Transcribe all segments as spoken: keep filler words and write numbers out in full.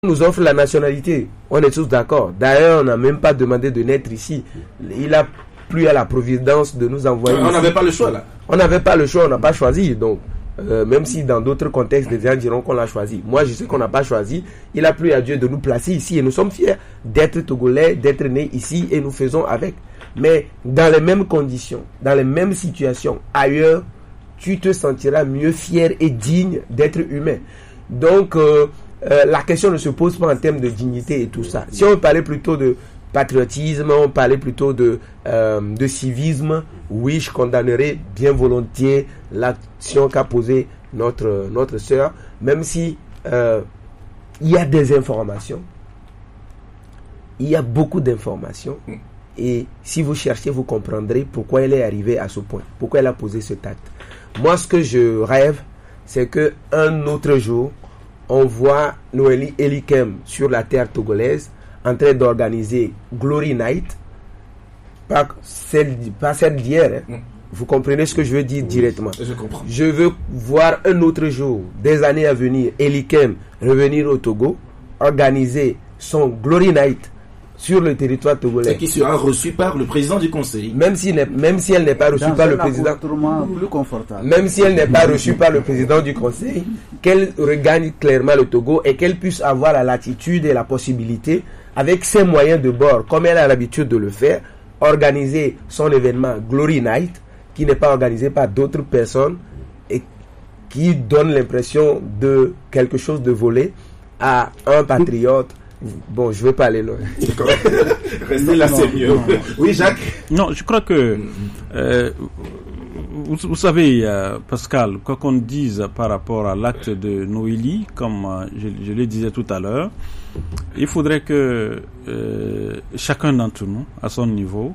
nous offre la nationalité, on est tous d'accord. D'ailleurs, on n'a même pas demandé de naître ici. Il a plu à la providence de nous envoyer. On n'avait pas le choix là. On n'avait pas le choix, on n'a pas choisi. Donc, euh, même si dans d'autres contextes, des gens diront qu'on l'a choisi. Moi, je sais qu'on n'a pas choisi. Il a plu à Dieu de nous placer ici et nous sommes fiers d'être Togolais, d'être nés ici et nous faisons avec. Mais dans les mêmes conditions, dans les mêmes situations, ailleurs, tu te sentiras mieux fier et digne d'être humain. Donc, euh, Euh, la question ne se pose pas en termes de dignité et tout ça. Si on parlait plutôt de patriotisme, on parlait plutôt de, euh, de civisme, oui, je condamnerais bien volontiers l'action qu'a posée notre, notre sœur, même si euh, il y a des informations, il y a beaucoup d'informations, et si vous cherchez, vous comprendrez pourquoi elle est arrivée à ce point, pourquoi elle a posé cet acte. Moi, ce que je rêve, c'est que un autre jour, on voit Noélie Elikem sur la terre togolaise en train d'organiser Glory Night, pas celle, pas celle d'hier. Hein. Vous comprenez ce que je veux dire oui, directement. Je comprends. Je veux voir un autre jour, des années à venir, Elikem revenir au Togo, organiser son Glory Night sur le territoire togolais. Et qui sera reçu par le président du conseil. Même si, même si elle n'est pas reçue Dans par le président. Plus confortable. Même si elle n'est pas reçue par le président du conseil, qu'elle regagne clairement le Togo et qu'elle puisse avoir la latitude et la possibilité, avec ses moyens de bord, comme elle a l'habitude de le faire, organiser son événement Glory Night, qui n'est pas organisé par d'autres personnes et qui donne l'impression de quelque chose de volé à un patriote. Bon, je ne veux pas aller loin. Restez là, c'est mieux. Non. Oui, Jacques. Non, je crois que, euh, vous, vous savez, euh, Pascal, quoi qu'on dise par rapport à l'acte de Noélie, comme euh, je, je le disais tout à l'heure, il faudrait que euh, chacun d'entre nous, à son niveau,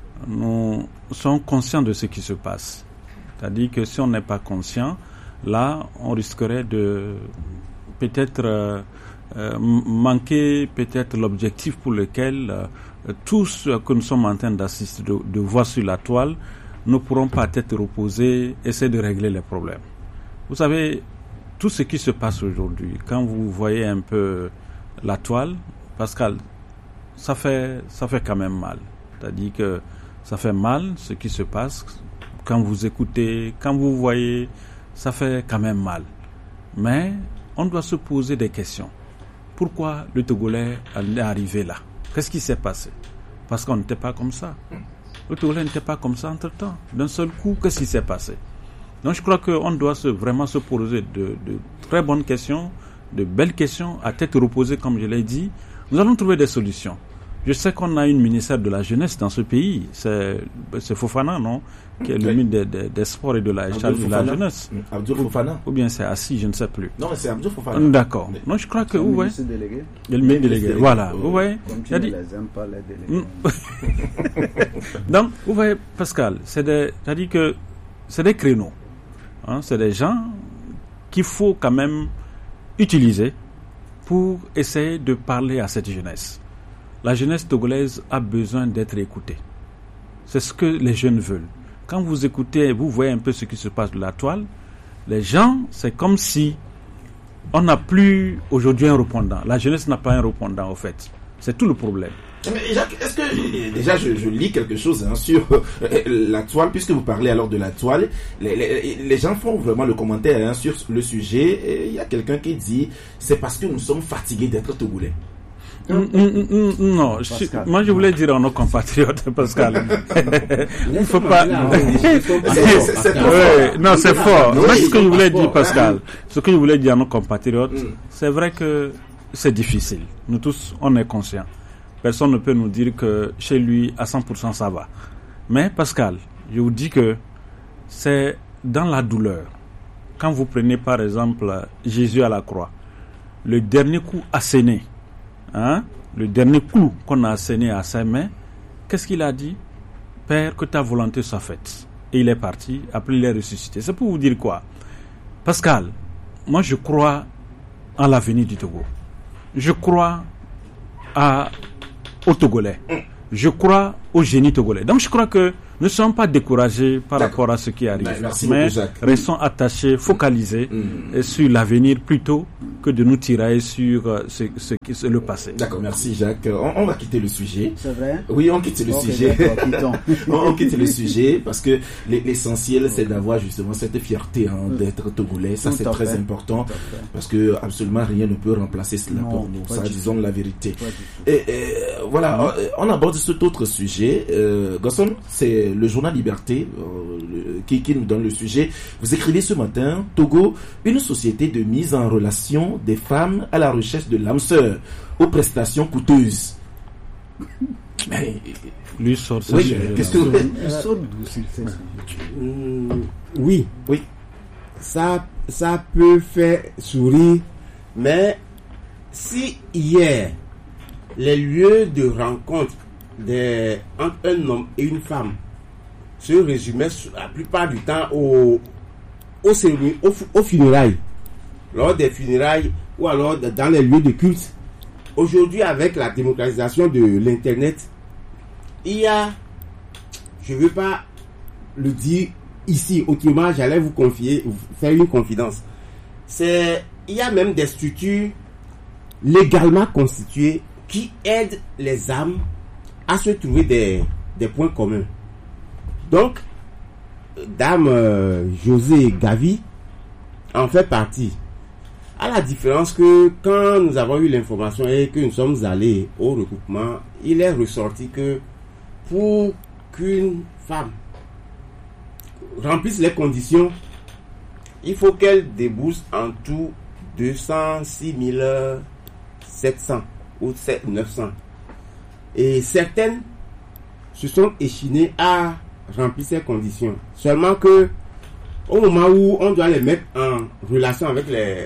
nous soyons conscients de ce qui se passe. C'est-à-dire que si on n'est pas conscient, là, on risquerait de peut-être... Euh, Euh, manquer peut-être l'objectif pour lequel euh, tout ce que nous sommes en train d'assister, de, de voir sur la toile, ne pourront pas être reposés, essayer de régler les problèmes. Vous savez, tout ce qui se passe aujourd'hui, quand vous voyez un peu la toile, Pascal, ça fait, ça fait quand même mal. C'est-à-dire que ça fait mal ce qui se passe. Quand vous écoutez, quand vous voyez, ça fait quand même mal. Mais on doit se poser des questions. Pourquoi le Togolais est arrivé là? Qu'est-ce qui s'est passé? Parce qu'on n'était pas comme ça. Le Togolais n'était pas comme ça entre-temps. D'un seul coup, qu'est-ce qui s'est passé? Donc je crois qu'on doit se, vraiment se poser de, de très bonnes questions, de belles questions, à tête reposée, comme je l'ai dit. Nous allons trouver des solutions. Je sais qu'on a une ministère de la jeunesse dans ce pays. C'est, c'est Fofana, non? Qui est le ministre des, des, des sports et de la, de la jeunesse. Abdou Fofana. Ou bien c'est Assis, je ne sais plus. Non, c'est Abdou Fofana. D'accord. Non, je crois que, vous voyez. Le délégué. Il le ministre délégué. Voilà. Vous voyez. Comme tu ne les aimes pas, les délégués. Donc, vous voyez, Pascal, c'est des, c'est-à-dire que c'est des créneaux. Hein, c'est des gens qu'il faut quand même utiliser pour essayer de parler à cette jeunesse. La jeunesse togolaise a besoin d'être écoutée. C'est ce que les jeunes veulent. Quand vous écoutez, vous voyez un peu ce qui se passe de la toile, les gens, c'est comme si on n'a plus aujourd'hui un répondant. La jeunesse n'a pas un répondant, au fait. C'est tout le problème. Mais Jacques, est-ce que, déjà, je, je lis quelque chose hein, sur euh, la toile, puisque vous parlez alors de la toile, les, les, les gens font vraiment le commentaire hein, sur le sujet. Il y a quelqu'un qui dit, c'est parce que nous sommes fatigués d'être Togolais. Mm, mm, mm, non, je, moi je voulais dire à nos compatriotes, Pascal. Il faut pas. Non, c'est fort. Mais ce que je voulais dire, Pascal, ce que je voulais dire à nos compatriotes, c'est vrai que c'est difficile. Nous tous, on est conscients. Personne ne peut nous dire que chez lui, à cent pour cent, ça va. Mais Pascal, je vous dis que c'est dans la douleur. Quand vous prenez par exemple Jésus à la croix, le dernier coup asséné. Hein? Le dernier clou qu'on a asséné à ses mains, qu'est-ce qu'il a dit? Père, que ta volonté soit faite. Et il est parti, après il est ressuscité. C'est pour vous dire quoi? Pascal, moi je crois en l'avenir du Togo. Je crois à, aux Togolais. Je crois au génie togolais. Donc je crois que ne soyons pas découragés par D'accord. rapport à ce qui arrive. Ben, merci mais beaucoup, Jacques. restons attachés, focalisés Mm. sur l'avenir plutôt que de nous tirailler sur euh, ce, ce qui c'est le passé. D'accord, merci Jacques. On, on va quitter le sujet. C'est vrai? Oui, on quitte le Ok, sujet. d'accord, quittons. on, on quitte le sujet parce que l'e- l'essentiel c'est d'avoir justement cette fierté hein, d'être togolais. Ça Tout c'est à très fait. important Tout à fait. parce que absolument rien ne peut remplacer cela Non, pour nous. pas Ça, du disons la vérité. Pas du tout. Et, et, voilà, euh, on aborde cet autre sujet. Euh, Gosson, c'est le journal Liberté euh, le- qui, qui nous donne le sujet. Vous écrivez ce matin, Togo, une société de mise en relation des femmes à la recherche de l'âme sœur aux prestations coûteuses. Mais, Lui sort ce oui, sujet-là. qu'est-ce que vous... Ils sont d'où sur ces sujets? Mm, oui, Oui. ça, ça peut faire sourire, mais si hier, les lieux de rencontre des, entre un homme et une femme se résumaient sur- la plupart du temps au, au, cérémonie- au, fu- aux funérailles, lors des funérailles ou alors de- dans les lieux de culte. Aujourd'hui, avec la démocratisation de l'Internet, il y a, je ne veux pas le dire ici, autrement j'allais vous confier, vous faire une confidence. C'est, il y a même des structures légalement constituées qui aident les âmes à se trouver des, des points communs. Donc, Dame euh, José Gavi en fait partie. À la différence que quand nous avons eu l'information et que nous sommes allés au regroupement, il est ressorti que pour qu'une femme remplisse les conditions, il faut qu'elle débourse en tout deux cent six mille sept cents ou neuf cents. Et certaines se sont échinées à remplir ces conditions. Seulement que au moment où on doit les mettre en relation avec les,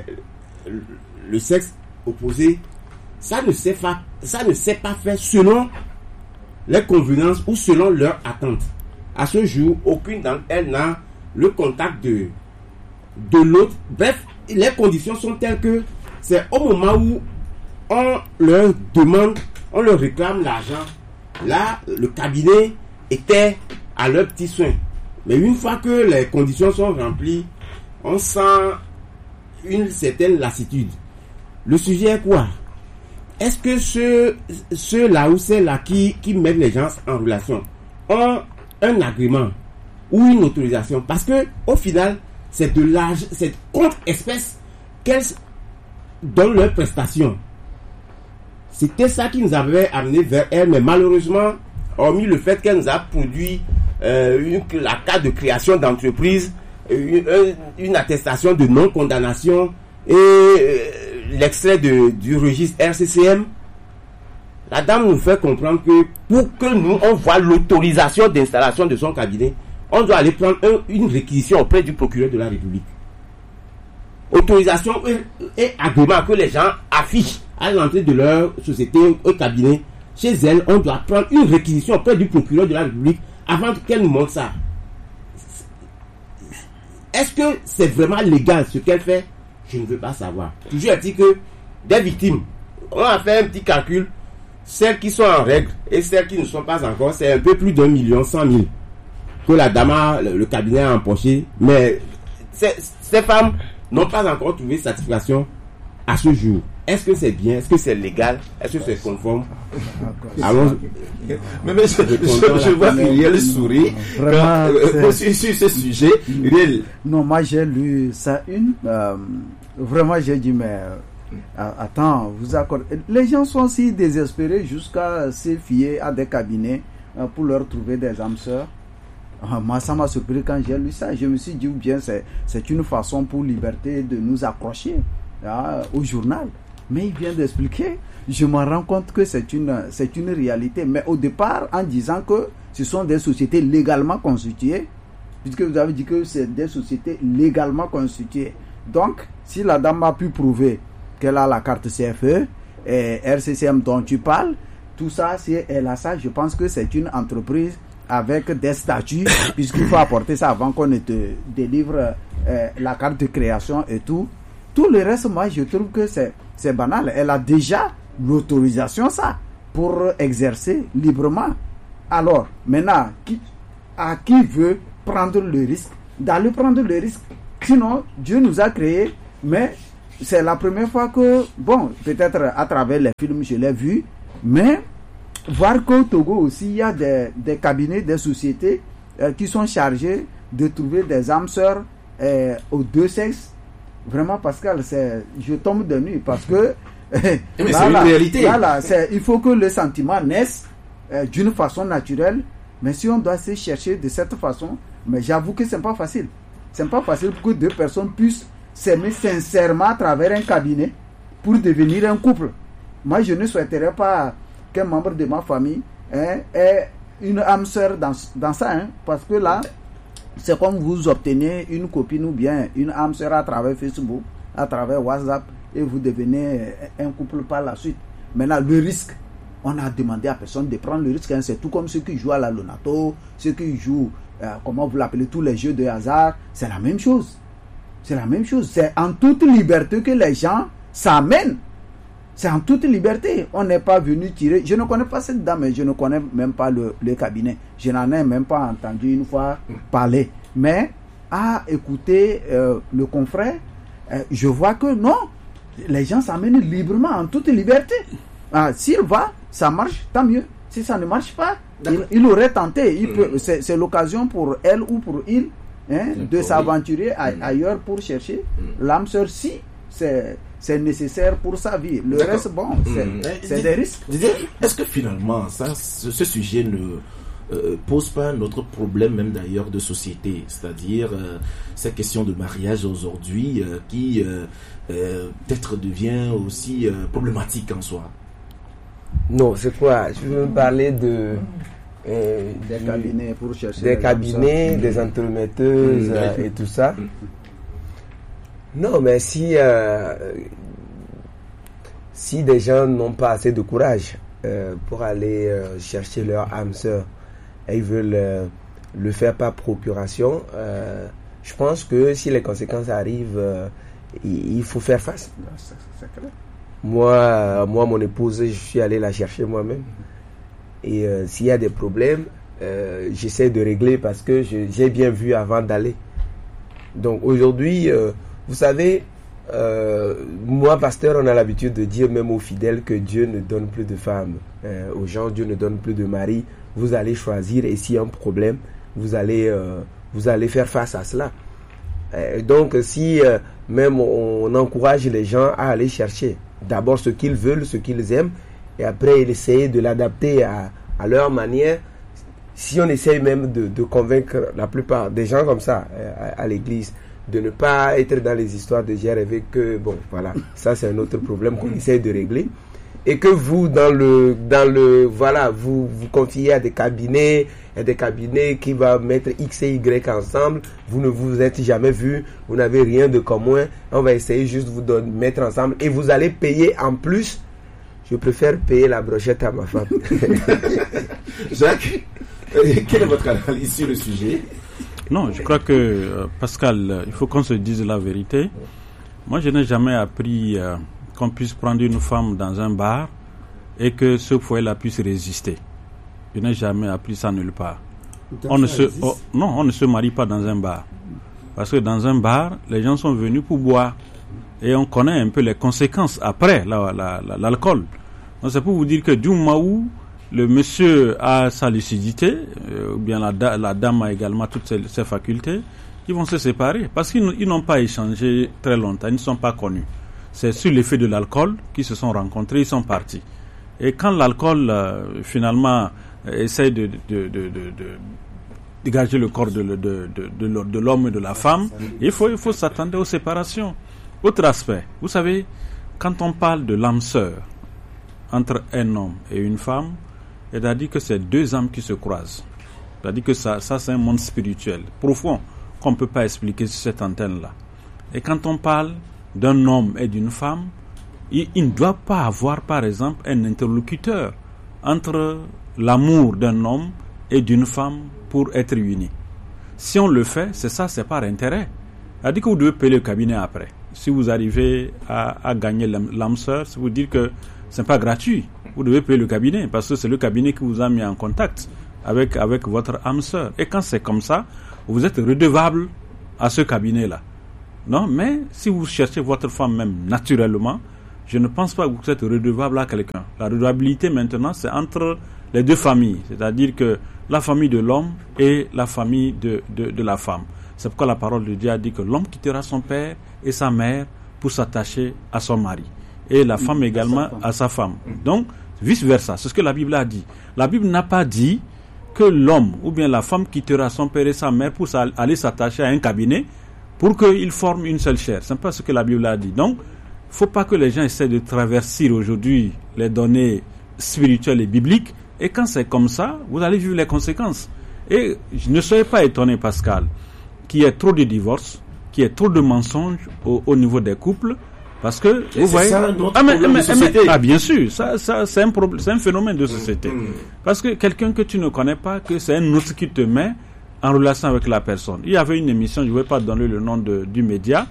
le sexe opposé, ça ne s'est pas, ça ne s'est pas fait selon les convenances ou selon leurs attentes. À ce jour, aucune d'entre elles n'a le contact de, de l'autre. Bref, les conditions sont telles que c'est au moment où on leur demande, on leur réclame l'argent. Là, le cabinet était à leur petit soin. Mais une fois que les conditions sont remplies, on sent une certaine lassitude. Le sujet est quoi? Est-ce que ceux, ceux-là ou celles-là qui, qui mettent les gens en relation ont un agrément ou une autorisation? Parce que au final, c'est de l'argent, c'est contre espèce qu'elles donnent leurs prestations. C'était ça qui nous avait amené vers elle, mais malheureusement, hormis le fait qu'elle nous a produit euh, une, la carte de création d'entreprise, une, une attestation de non-condamnation et euh, l'extrait de, du registre R C C M, la dame nous fait comprendre que pour que nous, on voit l'autorisation d'installation de son cabinet, on doit aller prendre un, une réquisition auprès du procureur de la République. Autorisation et, et agrément que les gens affichent à l'entrée de leur société au cabinet. Chez elle, on doit prendre une réquisition auprès du procureur de la République avant qu'elle nous montre ça. Est-ce que c'est vraiment légal ce qu'elle fait? Je ne veux pas savoir. Toujours est-il que des victimes, on a fait un petit calcul, celles qui sont en règle et celles qui ne sont pas encore, c'est un peu plus d'un million cent mille que la dame a, le, le cabinet a empoché. Mais ces, ces femmes n'ont pas encore trouvé satisfaction à ce jour. Est-ce que c'est bien? Est-ce que c'est légal? Est-ce que c'est conforme? Allons. Mais, mais je, je, je vois Uriel sourire Vraiment, quand, euh, sur, sur ce sujet. Uriel. Non, moi j'ai lu ça une. Euh, vraiment, j'ai dit, mais euh, attends, vous accordez. Les gens sont si désespérés jusqu'à se fier à des cabinets euh, pour leur trouver des âmes sœurs. Euh, moi, ça m'a surpris quand j'ai lu ça. Je me suis dit, ou bien c'est, c'est une façon pour Liberté de nous accrocher euh, au journal. Mais il vient d'expliquer, je me rends compte que c'est une, c'est une réalité. Mais au départ, en disant que ce sont des sociétés légalement constituées, puisque vous avez dit que c'est des sociétés légalement constituées. Donc, si la dame a pu prouver qu'elle a la carte C F E et R C C M dont tu parles, tout ça, si elle a ça, je pense que c'est une entreprise avec des statuts, puisqu'il faut apporter ça avant qu'on ne te délivre euh, la carte de création et tout. Tout le reste, moi, je trouve que c'est, c'est banal. Elle a déjà l'autorisation, ça, pour exercer librement. Alors, maintenant, qui, à qui veut prendre le risque d'aller prendre le risque. Sinon, Dieu nous a créés, mais c'est la première fois que, bon, peut-être à travers les films, je l'ai vu, mais voir qu'au Togo aussi, il y a des, des cabinets, des sociétés euh, qui sont chargés de trouver des âmes sœurs euh, aux deux sexes. Vraiment, Pascal, c'est, je tombe de nuit parce que mais là, c'est une là, réalité. Là, là, c'est, il faut que le sentiment naisse euh, d'une façon naturelle, mais si on doit se chercher de cette façon, mais j'avoue que c'est pas facile. C'est pas facile pour que deux personnes puissent s'aimer sincèrement à travers un cabinet pour devenir un couple. Moi, je ne souhaiterais pas qu'un membre de ma famille hein, ait une âme sœur dans, dans ça, hein, parce que là, c'est comme vous obtenez une copine ou bien une âme sœur à travers Facebook, à travers WhatsApp, et vous devenez un couple par la suite. Maintenant, le risque, on a demandé à personne de prendre le risque. Hein, c'est tout comme ceux qui jouent à la Lonato, ceux qui jouent, euh, comment vous l'appelez, tous les jeux de hasard. C'est la même chose. C'est la même chose. C'est en toute liberté que les gens s'amènent. C'est en toute liberté. On n'est pas venu tirer. Je ne connais pas cette dame, je ne connais même pas le, le cabinet. Je n'en ai même pas entendu une fois parler. Mais à écouter euh, le confrère, euh, je vois que non, les gens s'amènent librement, en toute liberté. Ah, s'il va, ça marche, tant mieux. Si ça ne marche pas, il, il aurait tenté. Il peut, c'est, c'est l'occasion pour elle ou pour il hein, de s'aventurer a, ailleurs pour chercher l'âme sœur si c'est, c'est nécessaire pour sa vie. Le D'accord. reste, bon, c'est, mmh. c'est des risques. Est-ce que finalement, ça, ce, ce sujet ne euh, pose pas un autre problème même d'ailleurs de société, c'est-à-dire euh, cette question de mariage aujourd'hui euh, qui euh, euh, peut-être devient aussi euh, problématique en soi? Non, c'est quoi? Je veux parler de euh, des du, cabinets pour chercher des cabinets, des entremetteuses mmh. euh, et tout ça. Non, mais si euh, si des gens n'ont pas assez de courage euh, pour aller euh, chercher leur âme sœur et ils veulent euh, le faire par procuration, euh, je pense que si les conséquences arrivent, euh, il, il faut faire face. C'est, c'est clair. Moi, euh, moi, mon épouse, je suis allé la chercher moi-même. Et euh, s'il y a des problèmes, euh, j'essaie de régler parce que je, j'ai bien vu avant d'aller. Donc aujourd'hui, euh, vous savez, euh, moi, pasteur, on a l'habitude de dire même aux fidèles que Dieu ne donne plus de femmes. Euh, aux gens, Dieu ne donne plus de maris. Vous allez choisir et s'il y a un problème, vous allez, euh, vous allez faire face à cela. Euh, donc si euh, même on, on encourage les gens à aller chercher d'abord ce qu'ils veulent, ce qu'ils aiment, et après essayer de l'adapter à, à leur manière. Si on essaye même de, de convaincre la plupart des gens comme ça à, à l'église de ne pas être dans les histoires de j'ai rêvé que, bon, voilà, ça c'est un autre problème qu'on essaye de régler. Et que vous, dans le, dans le, voilà, vous vous confiez à des cabinets, à des cabinets qui vont mettre X et Y ensemble, vous ne vous êtes jamais vus, vous n'avez rien de commun, on va essayer juste de vous donner, mettre ensemble et vous allez payer en plus. Je préfère payer la brochette à ma femme. Jacques, quelle est votre analyse sur le sujet? Non, je crois que, euh, Pascal, il faut qu'on se dise la vérité. Moi, je n'ai jamais appris euh, qu'on puisse prendre une femme dans un bar et que ce foyer-là puisse résister. Je n'ai jamais appris ça nulle part. On ne se, oh, non, on ne se marie pas dans un bar. Parce que dans un bar, les gens sont venus pour boire. Et on connaît un peu les conséquences après la, la, la, l'alcool. Donc c'est pour vous dire que du moment où le monsieur a sa lucidité, euh, ou bien la, la dame a également toutes ses, ses facultés, ils vont se séparer. Parce qu'ils ils n'ont pas échangé très longtemps, ils ne sont pas connus. C'est sur l'effet de l'alcool qu'ils se sont rencontrés, ils sont partis. Et quand l'alcool, euh, finalement, essaie de, de, de, de, de dégager le corps de, de, de, de, de l'homme et de la femme, il faut, il faut s'attendre aux séparations. Autre aspect, vous savez, quand on parle de l'âme sœur entre un homme et une femme, c'est-à-dire que c'est deux âmes qui se croisent. C'est-à-dire que ça, ça c'est un monde spirituel, profond, qu'on ne peut pas expliquer sur cette antenne-là. Et quand on parle d'un homme et d'une femme, il, il ne doit pas avoir, par exemple, un interlocuteur entre l'amour d'un homme et d'une femme pour être unis. Si on le fait, c'est ça, c'est par intérêt. C'est-à-dire que vous devez payer le cabinet après. Si vous arrivez à, à gagner l'âme sœur, c'est vous dire que ce n'est pas gratuit. Vous devez payer le cabinet parce que c'est le cabinet qui vous a mis en contact avec, avec votre âme sœur. Et quand c'est comme ça, vous êtes redevable à ce cabinet-là. Non, mais si vous cherchez votre femme même naturellement, je ne pense pas que vous êtes redevable à quelqu'un. La redevabilité maintenant, c'est entre les deux familles, c'est-à-dire que la famille de l'homme et la famille de, de, de la femme. C'est pourquoi la parole de Dieu a dit que l'homme quittera son père et sa mère pour s'attacher à son mari. Et la femme également à sa femme. Donc, vice-versa, c'est ce que la Bible a dit. La Bible n'a pas dit que l'homme ou bien la femme quittera son père et sa mère pour aller s'attacher à un cabinet pour qu'ils forment une seule chair. Ce n'est pas ce que la Bible a dit. Donc, il ne faut pas que les gens essaient de traverser aujourd'hui les données spirituelles et bibliques. Et quand c'est comme ça, vous allez vivre les conséquences. Et ne soyez pas étonné, Pascal, qu'il y ait trop de divorces, qu'il y ait trop de mensonges au, au niveau des couples. Parce que, et vous voyez, ça, notre ah, mais, problème mais, de société. mais, ah, bien sûr, ça, ça, c'est un problème, c'est un phénomène de société. Mmh. Parce que quelqu'un que tu ne connais pas, que c'est un autre qui te met en relation avec la personne. Il y avait une émission, je ne vais pas donner le nom de, du média,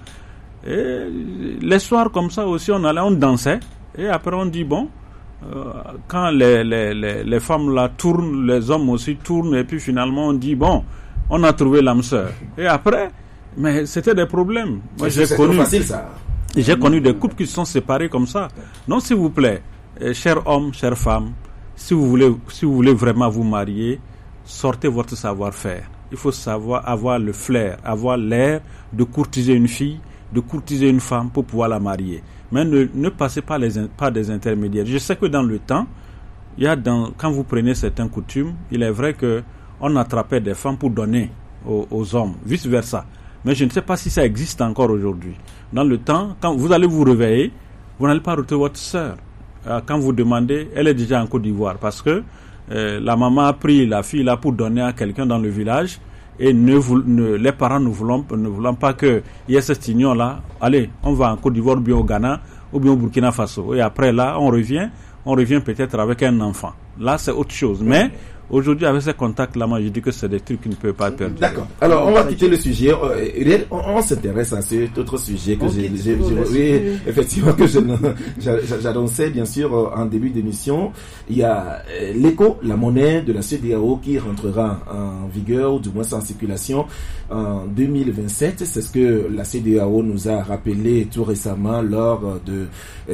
et les soirs comme ça aussi, on allait, on dansait, et après on dit, bon, euh, quand les, les, les, les femmes là tournent, les hommes aussi tournent, et puis finalement on dit, bon, on a trouvé l'âme sœur. Et après, mais c'était des problèmes. Moi, j'ai c'est connu, facile, ça. j'ai connu des couples qui se sont séparés comme ça. Non, s'il vous plaît, euh, chers hommes, chères femmes, si vous voulez, si vous voulez vraiment vous marier, sortez votre savoir-faire. Il faut savoir avoir le flair, avoir l'air de courtiser une fille, de courtiser une femme pour pouvoir la marier. Mais ne, ne passez pas les, par des intermédiaires. Je sais que dans le temps, il y a dans, quand vous prenez certaines coutumes, il est vrai que on attrapait des femmes pour donner aux, aux hommes, vice versa. Mais je ne sais pas si ça existe encore aujourd'hui. Dans le temps, quand vous allez vous réveiller, vous n'allez pas retrouver votre sœur. Quand vous demandez, elle est déjà en Côte d'Ivoire parce que euh, la maman a pris la fille là pour donner à quelqu'un dans le village et ne, ne, les parents ne voulant, ne voulant pas qu'il y ait cette union là. Allez, on va en Côte d'Ivoire ou bien au Ghana ou bien au Burkina Faso. Et après là, on revient, on revient peut-être avec un enfant. Là, c'est autre chose. Mais aujourd'hui, avec ces contacts-là, moi, je dis que c'est des trucs qui ne peuvent pas être perdus. D'accord. Alors, on va quitter le sujet. On, on s'intéresse à cet autre sujet que j'ai, j'ai, j'ai oui, effectivement, que je, j'annonçais, bien sûr, en début d'émission. Il y a l'éco, la monnaie de la C E D E A O qui rentrera en vigueur, ou du moins en circulation, en deux mille vingt-sept. C'est ce que la C E D E A O nous a rappelé tout récemment lors de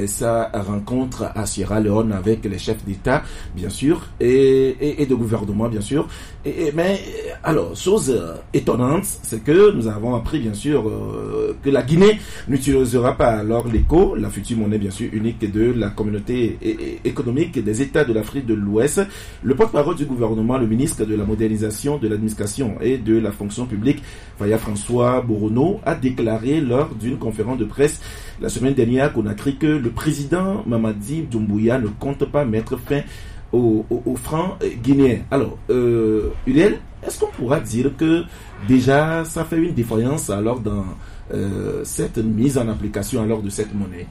sa rencontre à Sierra Leone avec les chefs d'État, bien sûr, et, et, et de gouvernement, bien sûr. Et, et, mais, alors, chose euh, étonnante, c'est que nous avons appris, bien sûr, euh, que la Guinée n'utilisera pas alors l'éco, la future monnaie, bien sûr, unique de la communauté é- é- économique des États de l'Afrique de l'Ouest. Le porte-parole du gouvernement, le ministre de la modernisation de l'administration et de la fonction publique, Faya François Borono, a déclaré lors d'une conférence de presse la semaine dernière à Conakry que le président Mamadi Doumbouya ne compte pas mettre fin Au, au, au franc guinéen. Alors, euh, Uriel, est-ce qu'on pourra dire que déjà ça fait une défaillance alors dans euh, cette mise en application alors de cette monnaie?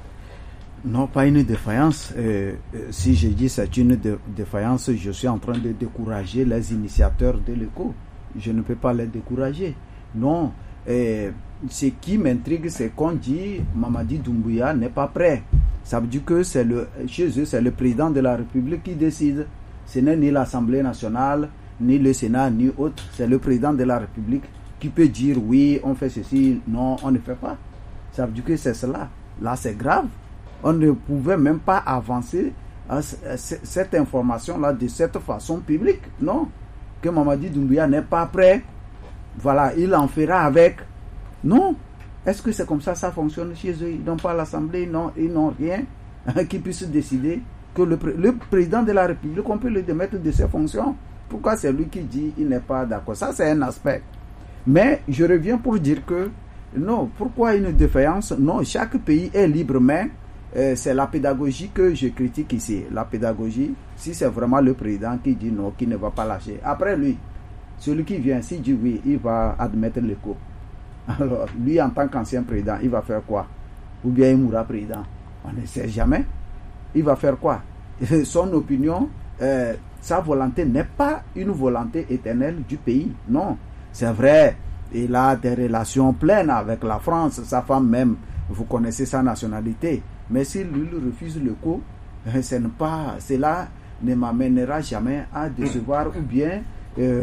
Non, pas une défaillance. Euh, si je dis c'est une dé- défaillance, je suis en train de décourager les initiateurs de l'éco. Je ne peux pas les décourager. Non. Euh, ce qui m'intrigue, c'est qu'on dit Mamadi Doumbouya n'est pas prêt. Ça veut dire que c'est le, chez eux, c'est le président de la République qui décide. Ce n'est ni l'Assemblée nationale, ni le Sénat, ni autre. C'est le président de la République qui peut dire oui, on fait ceci, non, on ne fait pas. Ça veut dire que c'est cela. Là, c'est grave. On ne pouvait même pas avancer à cette information-là de cette façon publique. Non. Que Mamadi Doumbouya n'est pas prêt. Voilà, il en fera avec. Non. Est-ce que c'est comme ça ça fonctionne chez eux? Ils n'ont pas l'Assemblée, non, ils n'ont rien qui puisse décider que le, le président de la République, on peut le démettre de ses fonctions. Pourquoi c'est lui qui dit il n'est pas d'accord? Ça, c'est un aspect. Mais je reviens pour dire que non, pourquoi une défaillance? Non, chaque pays est libre, mais euh, c'est la pédagogie que je critique ici. La pédagogie, si c'est vraiment le président qui dit non, qui ne va pas lâcher. Après lui, celui qui vient, s'il dit oui, il va admettre le coup. Alors, lui, en tant qu'ancien président, il va faire quoi? Ou bien il mourra président? On ne sait jamais. Il va faire quoi? Son opinion, euh, sa volonté n'est pas une volonté éternelle du pays. Non. C'est vrai, il a des relations pleines avec la France, sa femme même, vous connaissez sa nationalité. Mais s'il lui refuse le coup, ce n'est pas, c'est là ne m'amènera jamais à décevoir ou bien euh,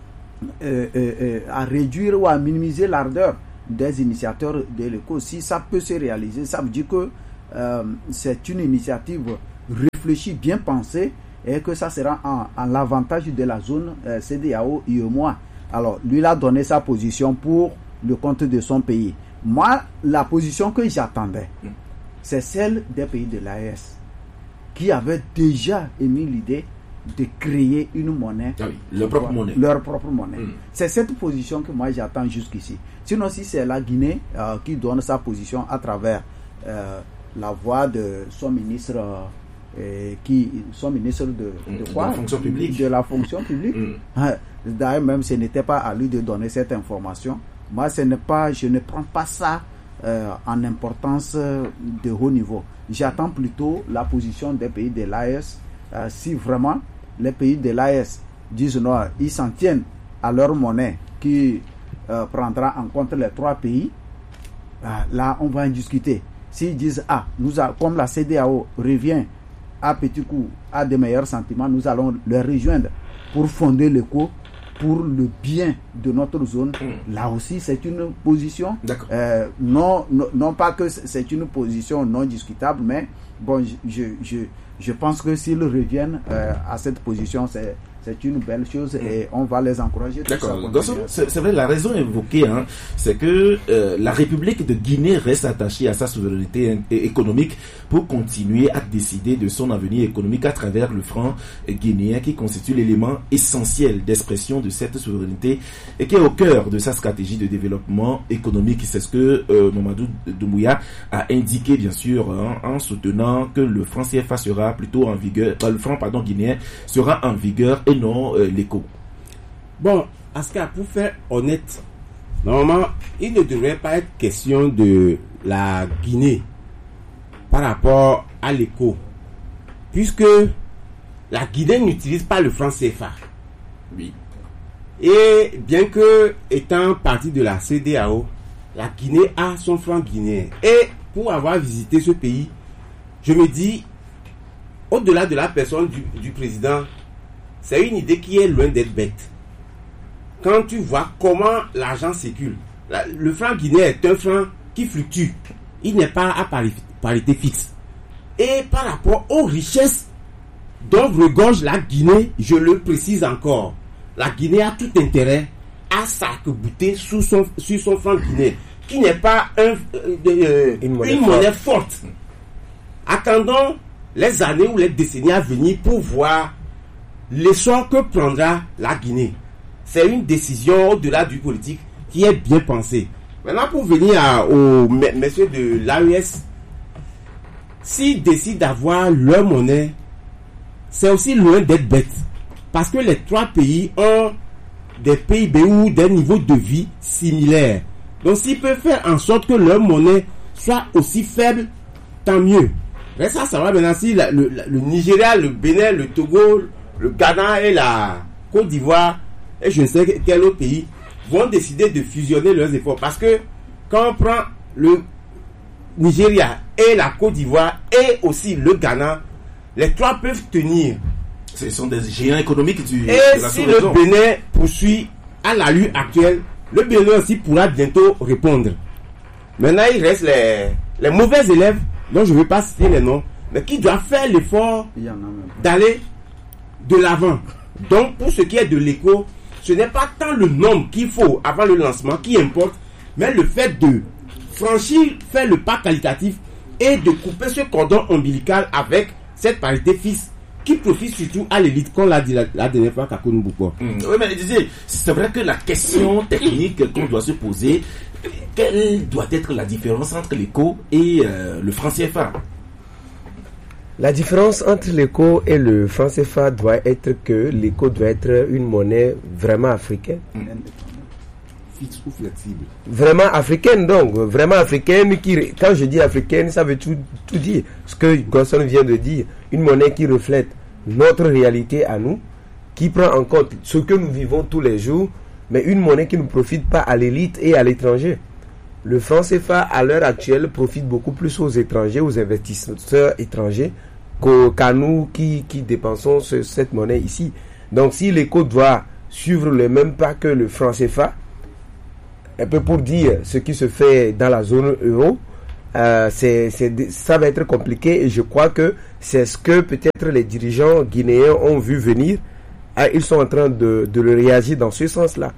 euh, euh, euh, à réduire ou à minimiser l'ardeur des initiateurs de l'éco. Si ça peut se réaliser, ça veut dire que euh, c'est une initiative réfléchie, bien pensée, et que ça sera en, en l'avantage de la zone euh, C D A O U E M O A. Alors, lui, il a donné sa position pour le compte de son pays. Moi, la position que j'attendais, c'est celle des pays de l'A E S, qui avaient déjà émis l'idée de créer une monnaie, ah oui, leur propre monnaie. Leur propre monnaie. Mm. C'est cette position que moi j'attends jusqu'ici. Sinon, si c'est la Guinée euh, qui donne sa position à travers euh, la voix de son ministre, euh, qui, son ministre de, de, de quoi la fonction publique. De la fonction publique. Mm. D'ailleurs, même ce n'était pas à lui de donner cette information. Moi, ce n'est pas, je ne prends pas ça euh, en importance de haut niveau. J'attends plutôt la position des pays de l'A E S. Euh, si vraiment les pays de l'A E S disent non, ils s'en tiennent à leur monnaie qui euh, prendra en compte les trois pays, euh, là on va en discuter. S'ils disent ah, nous a, comme la C D A O revient à petit coup à des meilleurs sentiments, nous allons les rejoindre pour fonder l'éco pour le bien de notre zone. Mmh. Là aussi c'est une position euh, non, non non pas que c'est une position non discutable, mais bon, je je, je Je pense que s'ils reviennent euh, à cette position, c'est, c'est une belle chose et on va les encourager. D'accord. C'est, c'est vrai, la raison évoquée, hein, c'est que euh, la République de Guinée reste attachée à sa souveraineté économique pour continuer à décider de son avenir économique à travers le franc guinéen qui constitue l'élément essentiel d'expression de cette souveraineté et qui est au cœur de sa stratégie de développement économique. C'est ce que euh, Mamadou Doumbouya a indiqué, bien sûr, hein, en soutenant que le franc C F A sera plutôt en vigueur, euh, le franc pardon guinéen sera en vigueur et non euh, l'éco. Bon, Aska, pour faire honnête, normalement, il ne devrait pas être question de la Guinée par rapport à l'éco, puisque la Guinée n'utilise pas le franc C F A. Oui. Et bien que étant partie de la C D A O, la Guinée a son franc guinéen. Et pour avoir visité ce pays, je me dis, au-delà de la personne du, du président, c'est une idée qui est loin d'être bête. Quand tu vois comment l'argent circule, la, le franc guinéen est un franc qui fluctue. Il n'est pas à pari, parité fixe. Et par rapport aux richesses dont regorge la Guinée, je le précise encore, la Guinée a tout intérêt à s'arc-bouter sur son, sur son franc guinéen, qui n'est pas un, euh, euh, une, monnaie, une monnaie forte. Attendons les années ou les décennies à venir pour voir l'essor que prendra la Guinée. C'est une décision au-delà du politique qui est bien pensée. Maintenant, pour venir à, aux messieurs de l'A E S, s'ils décident d'avoir leur monnaie, c'est aussi loin d'être bête. Parce que les trois pays ont des P I B ou des niveaux de vie similaires. Donc, s'ils peuvent faire en sorte que leur monnaie soit aussi faible, tant mieux. Reste à savoir maintenant si la, le, la, le Nigeria, le Bénin, le Togo, le Ghana et la Côte d'Ivoire et je ne sais quel autre pays vont décider de fusionner leurs efforts. Parce que quand on prend le Nigeria et la Côte d'Ivoire et aussi le Ghana, les trois peuvent tenir. Ce sont des géants économiques du, et de la si le Bénin poursuit à l'allure actuelle, le Bénin aussi pourra bientôt répondre. Maintenant, il reste les, les mauvais élèves, dont je ne vais pas citer les noms, mais qui doivent faire l'effort d'aller de l'avant. Donc, pour ce qui est de l'éco, ce n'est pas tant le nombre qu'il faut avant le lancement qui importe, mais le fait de franchir, faire le pas qualitatif et de couper ce cordon ombilical avec cette parité fixe qui profite surtout à l'élite, comme l'a dit la, la dernière fois Kakou Mbouko. Mmh. Oui, mais disais, c'est vrai que la question technique qu'on doit se poser, quelle doit être la différence entre l'éco et euh, le franc C F A? La différence entre l'éco et le franc C F A doit être que l'éco doit être une monnaie vraiment africaine. Mmh. Fixe ou flexible. Vraiment africaine, donc. Vraiment africaine. Qui, quand je dis africaine, ça veut tout, tout dire. Ce que Gosson vient de dire. Une monnaie qui reflète notre réalité à nous, qui prend en compte ce que nous vivons tous les jours, mais une monnaie qui ne profite pas à l'élite et à l'étranger. Le franc C F A, à l'heure actuelle, profite beaucoup plus aux étrangers, aux investisseurs étrangers, qu'à nous qui, qui dépensons ce, cette monnaie ici. Donc si l'Éco doit suivre le même pas que le franc C F A, un peu pour dire ce qui se fait dans la zone euro, euh, c'est, c'est, ça va être compliqué et je crois que c'est ce que peut-être les dirigeants guinéens ont vu venir. Ah, ils sont en train de, de le réagir dans ce sens-là.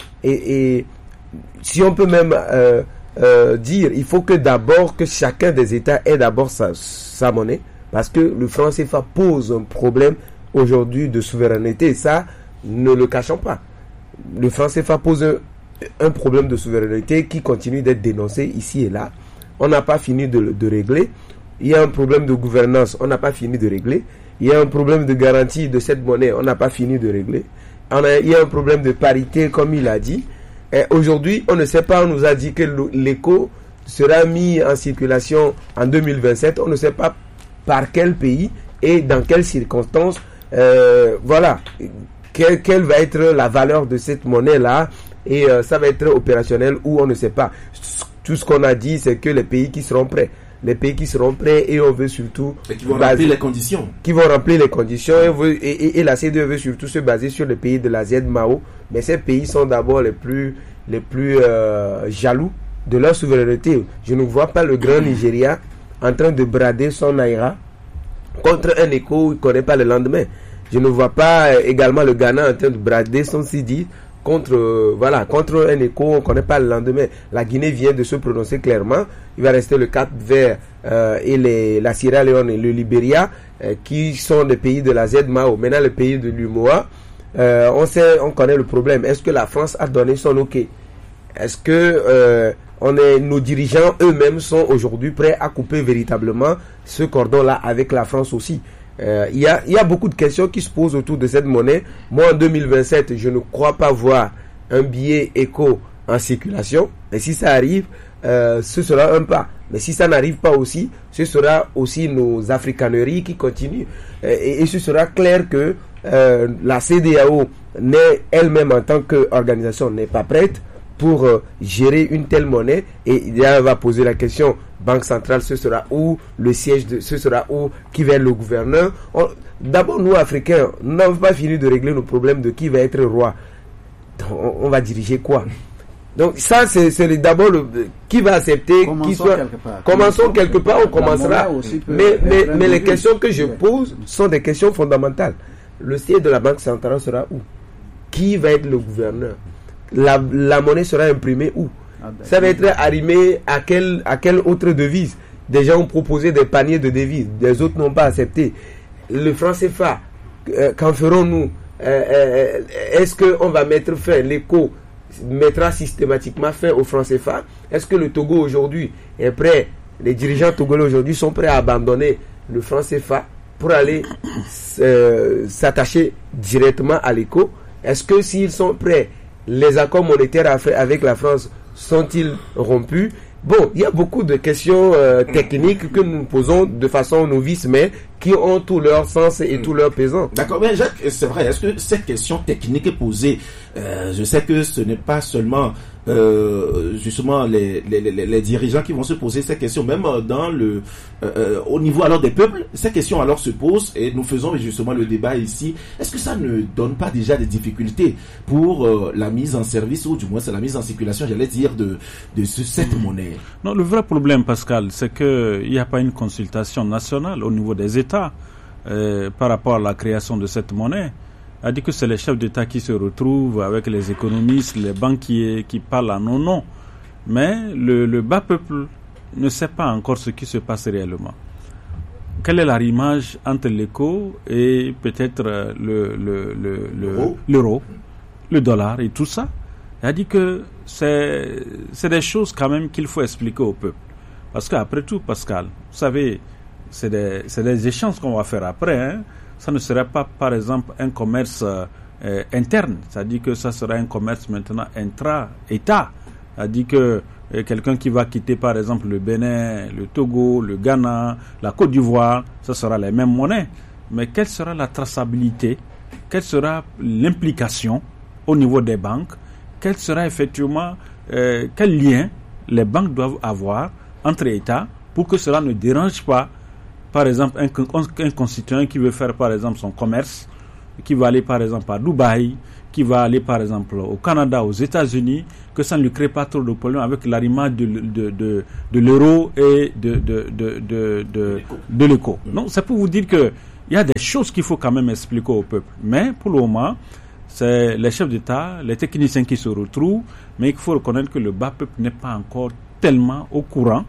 Et, et si on peut même euh, euh, dire, il faut que d'abord que chacun des États ait d'abord sa, sa monnaie, parce que le franc C F A pose un problème aujourd'hui de souveraineté. Et ça, ne le cachons pas. Le franc C F A pose un, un problème de souveraineté qui continue d'être dénoncé ici et là. On n'a pas fini de, de régler. Il y a un problème de gouvernance, on n'a pas fini de régler. Il y a un problème de garantie de cette monnaie, on n'a pas fini de régler. On a, il y a un problème de parité, comme il a dit. Et aujourd'hui, on ne sait pas, on nous a dit que l'Éco sera mis en circulation en deux mille vingt-sept. On ne sait pas par quel pays et dans quelles circonstances. Euh, voilà, quelle, quelle va être la valeur de cette monnaie-là. Et euh, ça va être opérationnel ou on ne sait pas. Tout ce qu'on a dit, c'est que les pays qui seront prêts. Les pays qui seront prêts et on veut surtout... Et qui vont baser, remplir les conditions. Qui vont remplir les conditions et, veut, et, et, et la C D E veut surtout se baser sur les pays de la Z M A O. Mais ces pays sont d'abord les plus, les plus euh, jaloux de leur souveraineté. Je ne vois pas le grand Nigeria en train de brader son Naira contre un Éco où il ne connaît pas le lendemain. Je ne vois pas euh, également le Ghana en train de brader son C D contre euh, voilà contre un Éco, on ne connaît pas le lendemain. La Guinée vient de se prononcer clairement. Il va rester le Cap Vert euh, et les, la Sierra Leone et le Libéria euh, qui sont des pays de la Z M A O. Maintenant, le pays de l'U M O A, euh, on sait, on connaît le problème. Est-ce que la France a donné son OK? Est-ce que euh, on est, nos dirigeants eux-mêmes sont aujourd'hui prêts à couper véritablement ce cordon-là avec la France aussi? Euh, il y a, il y a beaucoup de questions qui se posent autour de cette monnaie. Moi, en deux mille vingt-sept, je ne crois pas voir un billet Éco en circulation. Mais si ça arrive, euh, ce sera un pas. Mais si ça n'arrive pas aussi, ce sera aussi nos africaneries qui continuent. Euh, et, et ce sera clair que euh, la C D A O n'est elle-même en tant qu'organisation n'est pas prête pour euh, gérer une telle monnaie. Et là, on va poser la question, Banque centrale, ce sera où? Le siège, de, ce sera où? Qui va être le gouverneur? On, d'abord, nous, Africains, nous n'avons pas fini de régler nos problèmes de qui va être roi. On, on va diriger quoi? Donc ça, c'est, c'est d'abord le, qui va accepter, Commençons qui soit... quelque part. Commençons quelque part, on commencera. Mais, mais, mais les questions que je Ouais. pose sont des questions fondamentales. Le siège de la Banque centrale sera où? Qui va être le gouverneur? La, la monnaie sera imprimée où? Ah ben, Ça va être arrimé à quelle, à quelle autre devise? Des gens ont proposé des paniers de devises, des autres n'ont pas accepté. Le franc C F A, euh, qu'en ferons-nous? euh, euh, Est-ce qu'on va mettre fin? L'Éco mettra systématiquement fin au franc C F A? Est-ce que le Togo aujourd'hui est prêt? Les dirigeants togolais aujourd'hui sont prêts à abandonner le franc C F A pour aller euh, s'attacher directement à l'Éco? Est-ce que s'ils sont prêts, les accords monétaires avec la France sont-ils rompus? Bon, il y a beaucoup de questions euh, techniques que nous posons de façon novice, mais qui ont tout leur sens et tout leur pesant. D'accord, mais Jacques, c'est vrai, est-ce que cette question technique est posée? euh, Je sais que ce n'est pas seulement euh, justement les, les, les, les dirigeants qui vont se poser ces questions, même dans le euh, au niveau alors des peuples, ces questions alors se posent et nous faisons justement le débat ici. Est-ce que ça ne donne pas déjà des difficultés pour euh, la mise en service ou du moins c'est la mise en circulation, j'allais dire, de, de ce, cette monnaie? Non, le vrai problème, Pascal, c'est qu'il n'y a pas une consultation nationale au niveau des États euh, par rapport à la création de cette monnaie. A dit que c'est les chefs d'État qui se retrouvent avec les économistes, les banquiers qui parlent à nos noms. Mais le, le bas peuple ne sait pas encore ce qui se passe réellement. Quelle est l'arrimage entre l'Éco et peut-être le, le, le, le, l'euro, le dollar et tout ça? Il a dit que c'est, c'est des choses quand même qu'il faut expliquer au peuple. Parce qu'après tout, Pascal, vous savez, c'est des, c'est des échanges qu'on va faire après. Hein. Ça ne serait pas, par exemple, un commerce euh, interne. C'est-à-dire que ça sera un commerce maintenant intra-État. C'est-à-dire que euh, quelqu'un qui va quitter, par exemple, le Bénin, le Togo, le Ghana, la Côte d'Ivoire, ça sera les mêmes monnaies. Mais quelle sera la traçabilité? Quelle sera l'implication au niveau des banques? Quel sera effectivement, euh, quel lien les banques doivent avoir entre États pour que cela ne dérange pas par exemple, un, un constituant qui veut faire, par exemple, son commerce, qui va aller, par exemple, à Dubaï, qui va aller, par exemple, au Canada, aux États-Unis, que ça ne lui crée pas trop de problèmes avec l'arrivée de, de, de, de l'euro et de, de, de, de, de, de l'éco. Non, c'est pour vous dire que il y a des choses qu'il faut quand même expliquer au peuple. Mais, pour le moment, c'est les chefs d'État, les techniciens qui se retrouvent, mais il faut reconnaître que le bas peuple n'est pas encore tellement au courant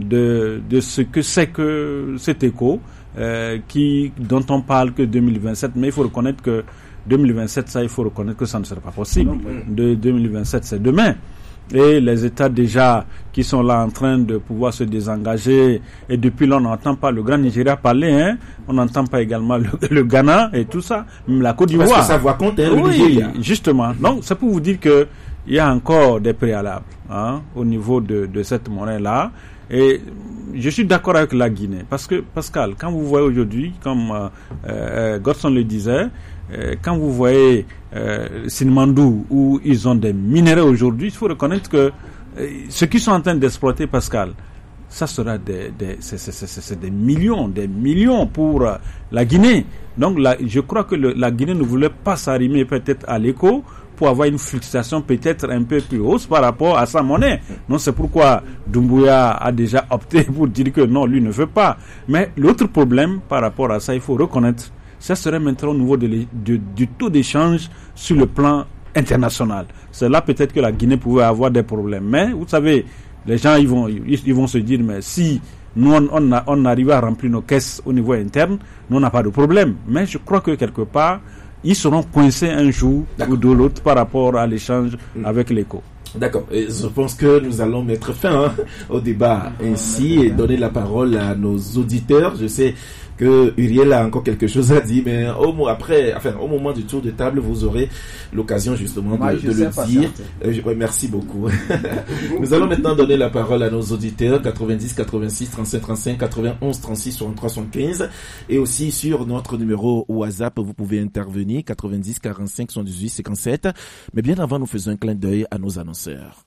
de, de ce que c'est que cet éco, euh, qui, dont on parle que deux mille vingt-sept, mais il faut reconnaître que deux mille vingt-sept, ça, il faut reconnaître que ça ne sera pas possible. De deux mille vingt-sept, c'est demain. Et les États déjà qui sont là en train de pouvoir se désengager, et depuis là, on n'entend pas le Grand Nigeria parler, hein. On n'entend pas également le, le Ghana et tout ça, même la Côte d'Ivoire. Parce que ça voit compte, hein, le oui, Nigeria. Justement. Donc, c'est pour vous dire que il y a encore des préalables, hein, au niveau de, de cette monnaie-là. Et je suis d'accord avec la Guinée. Parce que, Pascal, quand vous voyez aujourd'hui, comme euh, euh, Godson le disait, euh, quand vous voyez euh, Sinmandou, où ils ont des minéraux aujourd'hui, il faut reconnaître que euh, ceux qui sont en train d'exploiter, Pascal, ça sera des, des, c'est, c'est, c'est, c'est des millions, des millions pour euh, la Guinée. Donc, la, je crois que le, la Guinée ne voulait pas s'arrimer peut-être à l'éco pour avoir une fluctuation peut-être un peu plus hausse par rapport à sa monnaie. Non, c'est pourquoi Doumbouya a déjà opté pour dire que non, lui ne veut pas. Mais l'autre problème par rapport à ça, il faut reconnaître, ça serait maintenant au niveau de, de, du taux d'échange sur le plan international. C'est là peut-être que la Guinée pouvait avoir des problèmes. Mais vous savez, les gens ils vont, ils, ils vont se dire, mais si nous on, on, a, on arrive à remplir nos caisses au niveau interne, nous on n'a pas de problème. Mais je crois que quelque part, ils seront coincés un jour D'accord. ou de l'autre par rapport à l'échange mmh. avec l'éco. D'accord. Et je pense que nous allons mettre fin hein, au débat ainsi et donner la parole à nos auditeurs. Je sais que Uriel a encore quelque chose à dire, mais au, après, enfin, au moment du tour de table, vous aurez l'occasion justement Moi, de, de le dire. Euh, je, ouais, merci beaucoup. Nous allons maintenant donner la parole à nos auditeurs quatre-vingt-dix, quatre-vingt-six, trente-cinq, trente-cinq, quatre-vingt-onze, trente-six, soixante-trois, soixante-quinze et aussi sur notre numéro WhatsApp, vous pouvez intervenir quatre-vingt-dix, quarante-cinq, soixante-dix-huit, cinquante-sept. Mais bien avant, nous faisons un clin d'œil à nos annonceurs.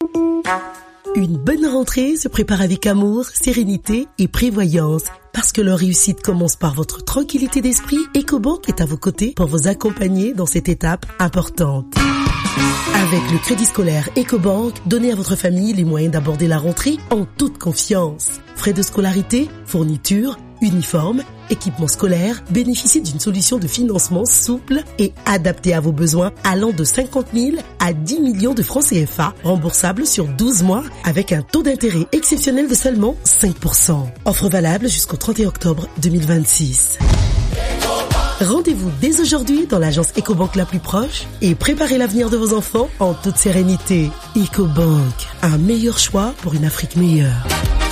Une bonne rentrée se prépare avec amour, sérénité et prévoyance. Parce que leur réussite commence par votre tranquillité d'esprit, EcoBank est à vos côtés pour vous accompagner dans cette étape importante. Avec le crédit scolaire EcoBank, donnez à votre famille les moyens d'aborder la rentrée en toute confiance. Frais de scolarité, fournitures, uniformes, équipements scolaires, bénéficiez d'une solution de financement souple et adaptée à vos besoins allant de cinquante mille à dix millions de francs C F A, remboursable sur douze mois avec un taux d'intérêt exceptionnel de seulement cinq pour cent. Offre valable jusqu'au trente et un octobre deux mille vingt-six. Rendez-vous dès aujourd'hui dans l'agence EcoBank la plus proche et préparez l'avenir de vos enfants en toute sérénité. EcoBank, un meilleur choix pour une Afrique meilleure.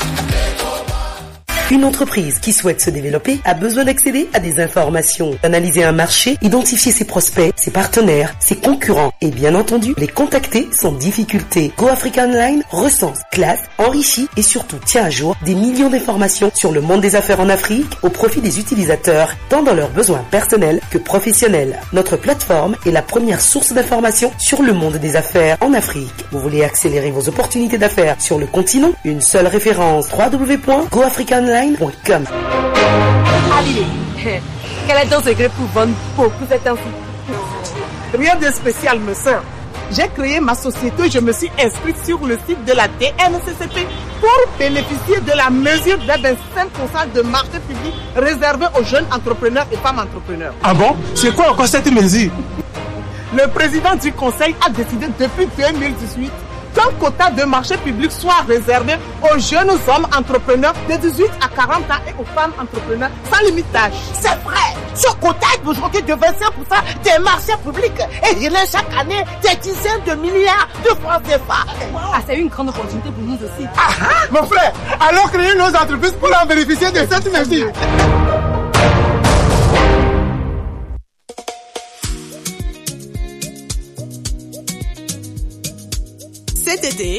Une entreprise qui souhaite se développer a besoin d'accéder à des informations, d'analyser un marché, identifier ses prospects, ses partenaires, ses concurrents et bien entendu les contacter sans difficulté. Go Africa Online recense, classe, enrichit et surtout tient à jour des millions d'informations sur le monde des affaires en Afrique au profit des utilisateurs, tant dans leurs besoins personnels que professionnels. Notre plateforme est la première source d'informations sur le monde des affaires en Afrique. Vous voulez accélérer vos opportunités d'affaires sur le continent? Une seule référence, w w w point go africa online point com. Allez, quel est ton secret pour vendre beaucoup cette temps-ci? Rien de spécial, me sœur. J'ai créé ma société, je me suis inscrite sur le site de la D N C C P pour bénéficier de la mesure de vingt-cinq pour cent de marché public réservé aux jeunes entrepreneurs et femmes entrepreneurs. Ah bon? C'est quoi encore cette mesure? Le président du conseil a décidé depuis deux mille dix-huit qu'un quota de marché public soit réservé aux jeunes hommes entrepreneurs de dix-huit à quarante ans et aux femmes entrepreneurs sans limite d'âge. C'est vrai, ce quota est aujourd'hui de vingt-cinq pour cent des marchés publics et il est chaque année des dizaines de milliards de francs C F A. Ah, c'est une grande opportunité pour nous aussi. Ah, ah, mon frère, alors créez nos entreprises pour en bénéficier de cette mesure. Cet été,